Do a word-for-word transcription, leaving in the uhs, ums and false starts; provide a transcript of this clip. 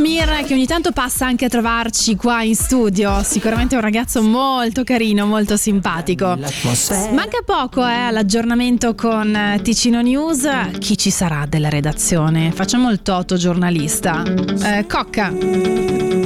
Samir, che ogni tanto passa anche a trovarci qua in studio. Sicuramente è un ragazzo molto carino, molto simpatico. Manca poco eh, all'aggiornamento con Ticino News. Chi ci sarà della redazione? Facciamo il toto giornalista. eh, Cocca